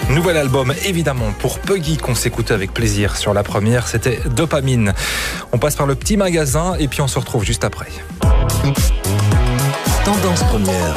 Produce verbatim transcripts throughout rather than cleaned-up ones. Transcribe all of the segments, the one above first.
Nouvel album, évidemment, pour Puggy, qu'on s'écoutait avec plaisir sur la première, c'était Dopamine. On passe par le petit magasin et puis on se retrouve juste après. Tendance première.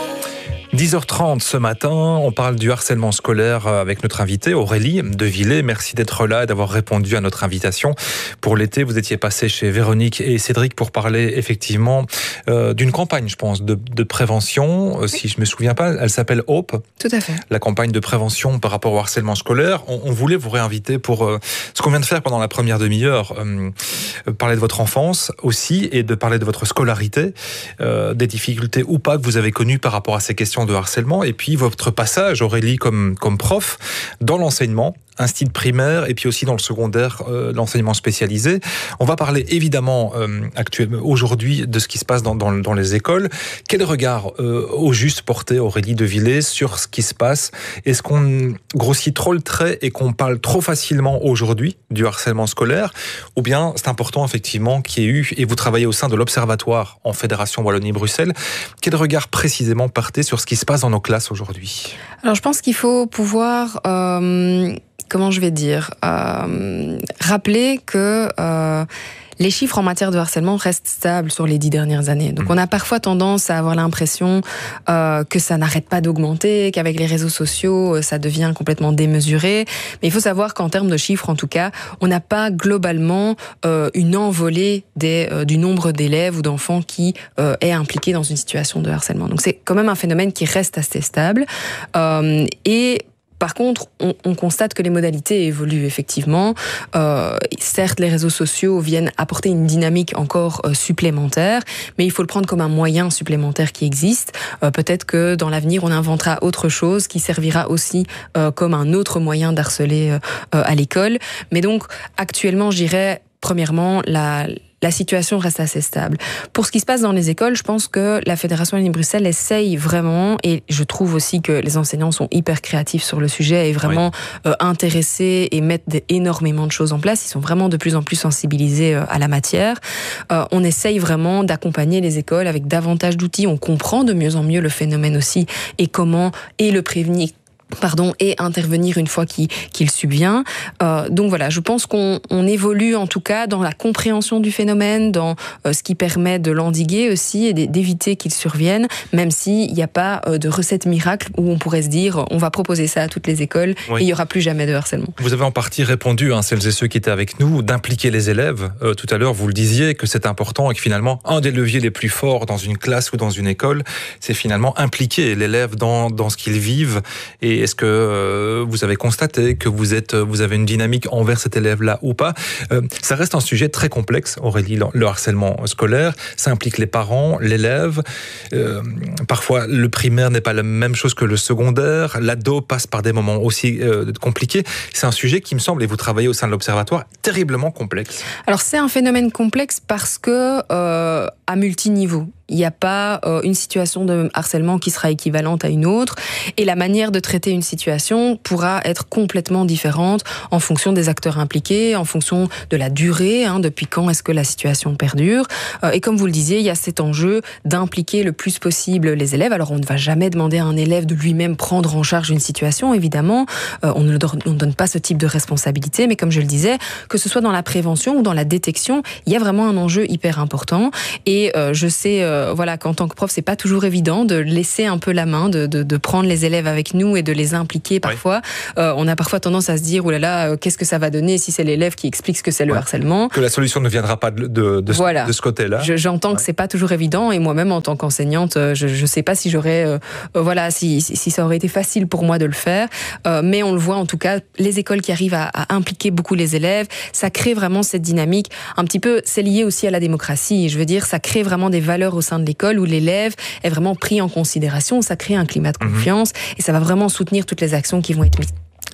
dix heures trente ce matin, on parle du harcèlement scolaire avec notre invitée Aurélie Devillé. Merci d'être là et d'avoir répondu à notre invitation. Pour l'été, vous étiez passé chez Véronique et Cédric pour parler effectivement euh, d'une campagne, je pense, de, de prévention. Oui. Si je me souviens pas, elle s'appelle Hope. Tout à fait. La campagne de prévention par rapport au harcèlement scolaire. On, on voulait vous réinviter pour euh, ce qu'on vient de faire pendant la première demi-heure, euh, parler de votre enfance aussi et de parler de votre scolarité, euh, des difficultés ou pas que vous avez connues par rapport à ces questions de harcèlement, et puis votre passage, Aurélie, comme, comme prof, dans l'enseignement, institut primaire, et puis aussi dans le secondaire, euh, l'enseignement spécialisé. On va parler évidemment euh, actuellement, aujourd'hui, de ce qui se passe dans, dans, dans les écoles. Quel regard euh, au juste porté, Aurélie Devillé, sur ce qui se passe? Est-ce qu'on grossit trop le trait et qu'on parle trop facilement aujourd'hui du harcèlement scolaire? Ou bien c'est important effectivement qu'il y ait eu, et vous travaillez au sein de l'Observatoire en Fédération Wallonie-Bruxelles, quel regard précisément portez sur ce qui se passe dans nos classes aujourd'hui? Alors je pense qu'il faut pouvoir... Euh... comment je vais dire, euh, rappeler que euh, les chiffres en matière de harcèlement restent stables sur les dix dernières années. Donc on a parfois tendance à avoir l'impression euh, que ça n'arrête pas d'augmenter, qu'avec les réseaux sociaux, ça devient complètement démesuré. Mais il faut savoir qu'en termes de chiffres, en tout cas, on n'a pas globalement euh, une envolée des, euh, du nombre d'élèves ou d'enfants qui euh, est impliqué dans une situation de harcèlement. Donc c'est quand même un phénomène qui reste assez stable. Euh, et Par contre, on, on constate que les modalités évoluent effectivement. Euh, certes, les réseaux sociaux viennent apporter une dynamique encore euh, supplémentaire, mais il faut le prendre comme un moyen supplémentaire qui existe. Euh, peut-être que dans l'avenir, on inventera autre chose qui servira aussi euh, comme un autre moyen d'harceler euh, euh, à l'école. Mais donc, actuellement, je dirais, premièrement, la... la situation reste assez stable. Pour ce qui se passe dans les écoles, je pense que la Fédération Wallonie-Bruxelles essaye vraiment, et je trouve aussi que les enseignants sont hyper créatifs sur le sujet et vraiment oui. euh, intéressés et mettent des, énormément de choses en place. Ils sont vraiment de plus en plus sensibilisés euh, à la matière. Euh, on essaye vraiment d'accompagner les écoles avec davantage d'outils. On comprend de mieux en mieux le phénomène aussi et comment et le prévenir. Pardon, et intervenir une fois qu'il, qu'il subvient. Euh, donc voilà, je pense qu'on on évolue en tout cas dans la compréhension du phénomène, dans euh, ce qui permet de l'endiguer aussi et d'éviter qu'il survienne, même s'il n'y a pas euh, de recette miracle où on pourrait se dire on va proposer ça à toutes les écoles oui. et il n'y aura plus jamais de harcèlement. Vous avez en partie répondu, hein, celles et ceux qui étaient avec nous, d'impliquer les élèves. Euh, tout à l'heure, vous le disiez, que c'est important et que finalement, un des leviers les plus forts dans une classe ou dans une école, c'est finalement impliquer l'élève dans, dans ce qu'ils vivent. Et est-ce que euh, vous avez constaté que vous êtes, vous avez une dynamique envers cet élève-là ou pas? euh, Ça reste un sujet très complexe, Aurélie, le harcèlement scolaire. Ça implique les parents, l'élève. Euh, parfois, le primaire n'est pas la même chose que le secondaire. L'ado passe par des moments aussi euh, compliqués. C'est un sujet qui me semble, et vous travaillez au sein de l'Observatoire, terriblement complexe. Alors, c'est un phénomène complexe parce que euh, à multiniveau. Il n'y a pas euh, une situation de harcèlement qui sera équivalente à une autre, et la manière de traiter une situation pourra être complètement différente en fonction des acteurs impliqués, en fonction de la durée, hein, depuis quand est-ce que la situation perdure. Euh, et comme vous le disiez, il y a cet enjeu d'impliquer le plus possible les élèves. Alors on ne va jamais demander à un élève de lui-même prendre en charge une situation, évidemment. Euh, on ne on ne donne pas ce type de responsabilité, mais comme je le disais, que ce soit dans la prévention ou dans la détection, il y a vraiment un enjeu hyper important. Et euh, je sais... Euh, voilà, qu'en tant que prof, c'est pas toujours évident de laisser un peu la main, de, de, de prendre les élèves avec nous et de les impliquer parfois. Oui. Euh, on a parfois tendance à se dire, oh là là, qu'est-ce que ça va donner si c'est l'élève qui explique ce que c'est le ouais. harcèlement. Que la solution ne viendra pas de, de, de, voilà. ce, de ce côté-là. Je, j'entends ouais. que c'est pas toujours évident, et moi-même en tant qu'enseignante, je, je sais pas si j'aurais, euh, voilà, si, si, si ça aurait été facile pour moi de le faire. Euh, mais on le voit en tout cas, les écoles qui arrivent à, à impliquer beaucoup les élèves, ça crée vraiment cette dynamique. Un petit peu, c'est lié aussi à la démocratie. Je veux dire, ça crée vraiment des valeurs au sein de l'école où l'élève est vraiment pris en considération, ça crée un climat de confiance mmh. et ça va vraiment soutenir toutes les actions qui vont être mises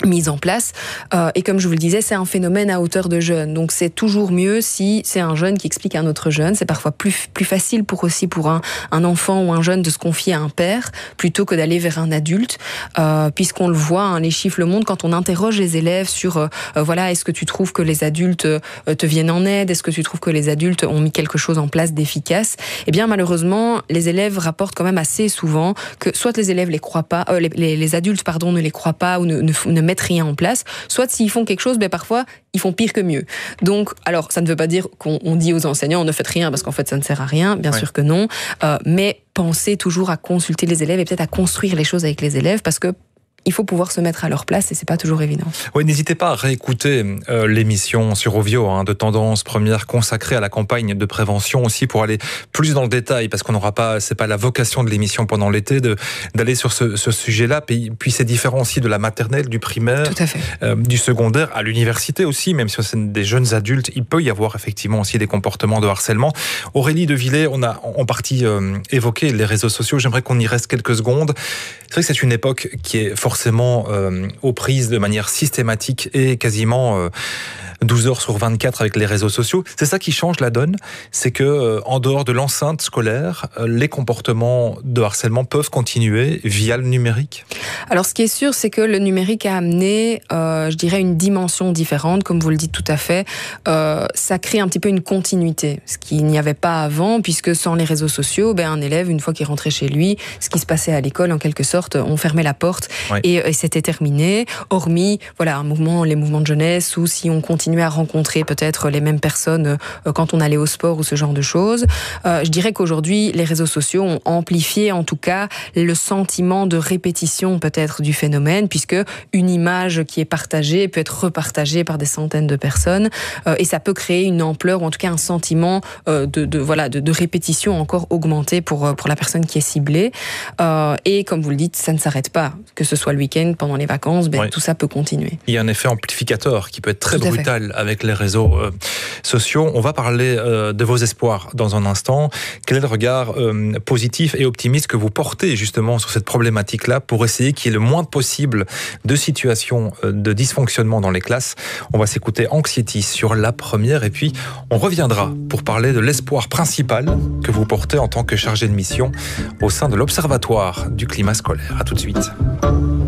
mise en place. Euh, et comme je vous le disais, c'est un phénomène à hauteur de jeune. Donc c'est toujours mieux si c'est un jeune qui explique à un autre jeune. C'est parfois plus, plus facile pour aussi pour un, un enfant ou un jeune de se confier à un père plutôt que d'aller vers un adulte. Euh, puisqu'on le voit, hein, les chiffres le montrent, quand on interroge les élèves sur euh, voilà, est-ce que tu trouves que les adultes euh, te viennent en aide? Est-ce que tu trouves que les adultes ont mis quelque chose en place d'efficace? Eh bien, malheureusement, les élèves rapportent quand même assez souvent que soit les élèves les croient pas, euh, les, les, les adultes, pardon, ne les croient pas ou ne, ne, ne mettent rien en place, soit s'ils font quelque chose, ben parfois ils font pire que mieux. Donc, alors ça ne veut pas dire qu'on on dit aux enseignants ne faites rien parce qu'en fait ça ne sert à rien, bien ouais. sûr que non, euh, mais pensez toujours à consulter les élèves et peut-être à construire les choses avec les élèves parce que il faut pouvoir se mettre à leur place et c'est pas toujours évident. Oui, n'hésitez pas à réécouter euh, l'émission sur Ovio hein, de Tendance Première consacrée à la campagne de prévention aussi pour aller plus dans le détail parce qu'on n'aura pas, c'est pas la vocation de l'émission pendant l'été de d'aller sur ce, ce sujet-là. Puis, puis c'est différent aussi de la maternelle, du primaire, tout à fait. Euh, du secondaire, à l'université aussi, même si c'est des jeunes adultes, il peut y avoir effectivement aussi des comportements de harcèlement. Aurélie Devillers, on a en partie euh, évoqué les réseaux sociaux. J'aimerais qu'on y reste quelques secondes. C'est vrai que c'est une époque qui est forcément euh, aux prises de manière systématique et quasiment euh, douze heures sur vingt-quatre avec les réseaux sociaux. C'est ça qui change la donne, c'est que euh, en dehors de l'enceinte scolaire, euh, les comportements de harcèlement peuvent continuer via le numérique. Alors ce qui est sûr, c'est que le numérique a amené, euh, je dirais, une dimension différente, comme vous le dites tout à fait. Euh, ça crée un petit peu une continuité, ce qu'il n'y avait pas avant, puisque sans les réseaux sociaux, ben, un élève, une fois qu'il rentrait chez lui, ce qui se passait à l'école, en quelque sorte, on fermait la porte oui. et, et c'était terminé, hormis voilà, un mouvement, les mouvements de jeunesse, ou si on continuait à rencontrer peut-être les mêmes personnes euh, quand on allait au sport ou ce genre de choses. Euh, je dirais qu'aujourd'hui, les réseaux sociaux ont amplifié en tout cas le sentiment de répétition peut-être du phénomène, puisque une image qui est partagée peut être repartagée par des centaines de personnes euh, et ça peut créer une ampleur ou en tout cas un sentiment euh, de, de, voilà, de, de répétition encore augmenté pour, pour la personne qui est ciblée. Euh, et comme vous le dites, ça ne s'arrête pas. Que ce soit le week-end, pendant les vacances, ben, oui. tout ça peut continuer. Il y a un effet amplificateur qui peut être très tout brutal avec les réseaux euh, sociaux. On va parler euh, de vos espoirs dans un instant. Quel est le regard euh, positif et optimiste que vous portez justement sur cette problématique-là pour essayer qu'il y ait le moins possible de situations euh, de dysfonctionnement dans les classes? On va s'écouter Anxiety sur La Première et puis on reviendra pour parler de l'espoir principal que vous portez en tant que chargé de mission au sein de l'Observatoire du climat scolaire. À tout de suite.